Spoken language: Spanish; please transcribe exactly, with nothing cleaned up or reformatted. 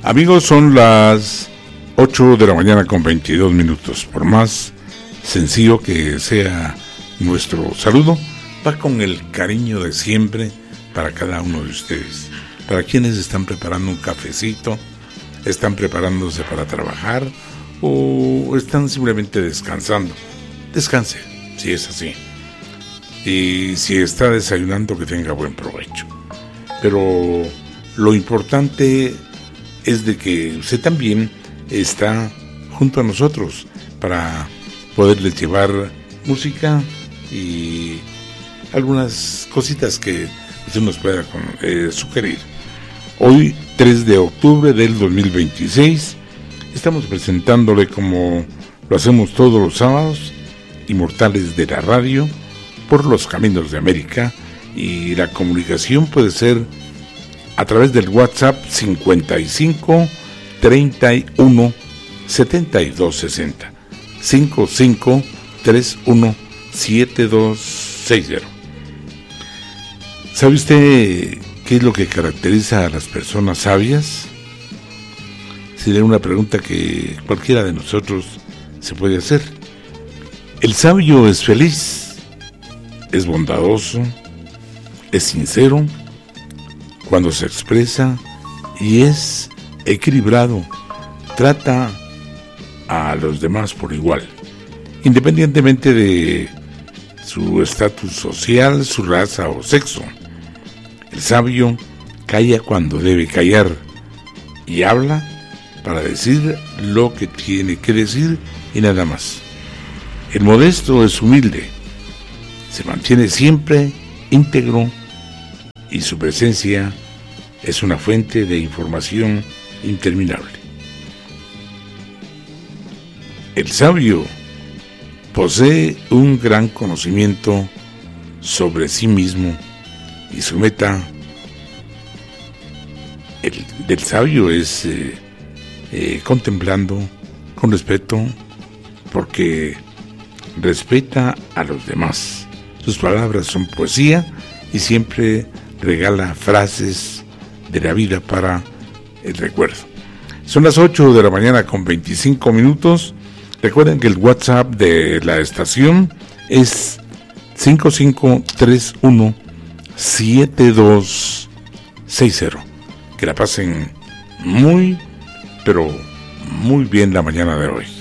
Amigos, son las ocho de la mañana con veintidós minutos. Por más sencillo que sea nuestro saludo, va con el cariño de siempre para cada uno de ustedes. Para quienes están preparando un cafecito, están preparándose para trabajar o están simplemente descansando. Descanse, si es así. Y si está desayunando, que tenga buen provecho. Pero lo importante es de que usted también está junto a nosotros para poderles llevar música y algunas cositas que usted nos pueda eh, sugerir. Hoy, tres de octubre del dos mil veintiséis, estamos presentándole, como lo hacemos todos los sábados, Inmortales de la Radio por los Caminos de América, y la comunicación puede ser a través del WhatsApp cincuenta y cinco, treinta y uno, setenta y dos sesenta, cincuenta y cinco, treinta y uno, setenta y dos sesenta. ¿Sabe usted qué es lo que caracteriza a las personas sabias? Sería una pregunta que cualquiera de nosotros se puede hacer. El sabio es feliz, es bondadoso, es sincero cuando se expresa y es equilibrado. Trata a los demás por igual, independientemente de su estatus social, su raza o sexo. El sabio calla cuando debe callar y habla para decir lo que tiene que decir y nada más. El modesto es humilde, se mantiene siempre íntegro y su presencia es una fuente de información interminable. El sabio posee un gran conocimiento sobre sí mismo y su meta el, del sabio es eh, eh, contemplando con respeto, porque respeta a los demás. Sus palabras son poesía y siempre regala frases de la vida para el recuerdo. Son las ocho de la mañana con veinticinco minutos. Recuerden que el WhatsApp de la estación es cincuenta y cinco, treinta y uno, setenta y dos sesenta. Que la pasen muy, pero muy bien la mañana de hoy.